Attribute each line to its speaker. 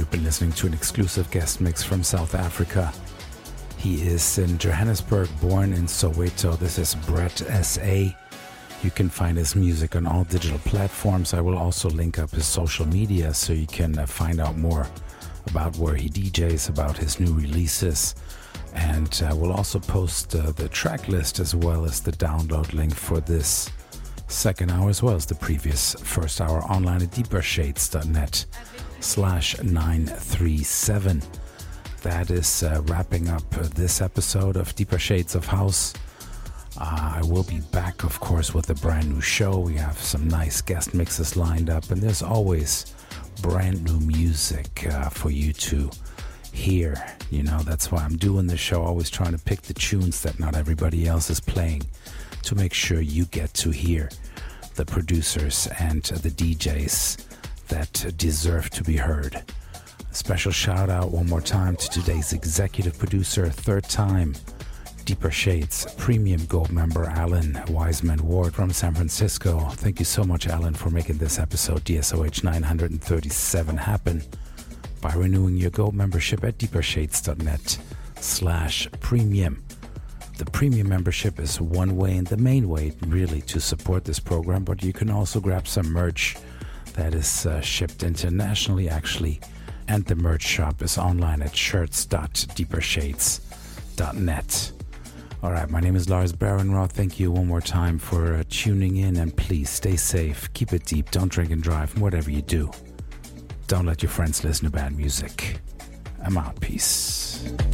Speaker 1: You've been listening to an exclusive guest mix from South Africa. He is in Johannesburg, born in Soweto. This is Brett S.A. You can find his music on all digital platforms. I will also link up his social media so you can find out more about where he DJs, about his new releases. And we'll also post the track list as well as the download link for this second hour as well as the previous first hour online at deepershades.net/937. That is wrapping up this episode of Deeper Shades of House. I will be back, of course, with a brand new show. We have some nice guest mixes lined up, and there's always brand new music for you to hear. You know, that's why I'm doing this show, always trying to pick the tunes that not everybody else is playing to make sure you get to hear the producers and the DJs that deserve to be heard. A special shout out one more time to today's executive producer, third time Deeper Shades Premium Gold member Alan Wiseman Ward from San Francisco. Thank you so much, Alan, for making this episode DSOH 937 happen by renewing your Gold membership at deepershades.net/premium. The premium membership is one way and the main way really to support this program, but you can also grab some merch that is shipped internationally actually, and the merch shop is online at shirts.deepershades.net. Alright, my name is Lars Barenroth. Thank you one more time for tuning in, and please stay safe, keep it deep, don't drink and drive, and whatever you do, don't let your friends listen to bad music. I'm out, peace.